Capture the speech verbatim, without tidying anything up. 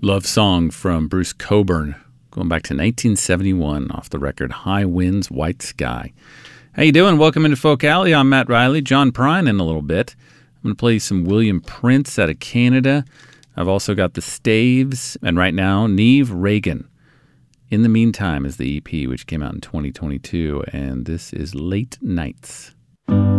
Love Song from Bruce Cockburn, going back to nineteen seventy-one off the record High Winds, White Sky. How you doing? Welcome into Folk Alley. I'm Matt Riley. John Prine in a little bit. I'm going to play some William Prince out of Canada. I've also got the Staves, and right now, Neve Reagan. In the Meantime is the E P, which came out in twenty twenty-two, and this is Late Nights.